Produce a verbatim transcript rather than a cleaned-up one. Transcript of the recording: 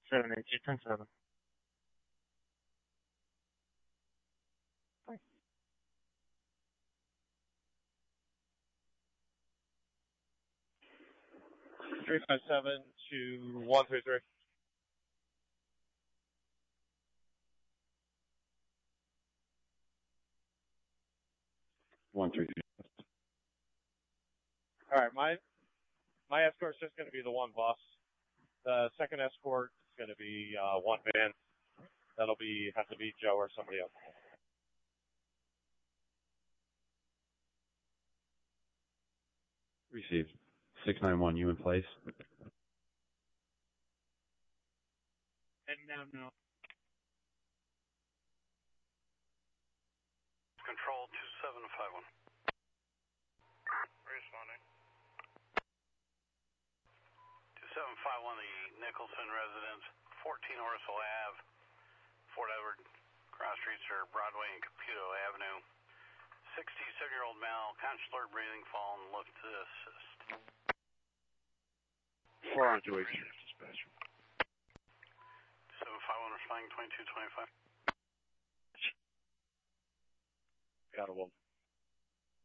seven eight two ten seven. Bye. three five seven to one three three. one three three. All right, my my escort's just going to be the one bus. The second escort is going to be uh, one van. That'll be have to be Joe or somebody else. Received. six nine one, you in place? Heading down now. Control two seven five one. Responding. two seven five one, the Nicholson residence, fourteen Orsel Ave, Fort Edward, cross streets are Broadway and Caputo Avenue. sixty-seven-year-old male, conscious alert, breathing, fallen, look to assist. four on two eight dispatch. seven five one responding twenty-two twenty-five. Got a one.